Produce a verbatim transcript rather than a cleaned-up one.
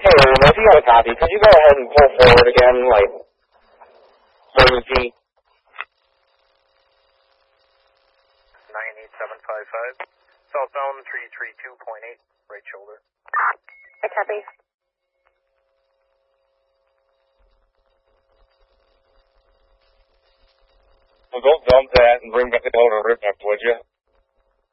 if you got a copy, could you go ahead and pull forward again, like, thirty feet? nine eight seven five five. Southbound three three two point eight, right shoulder. I copy. Well, don't dump that and bring back the motor rip up, would you?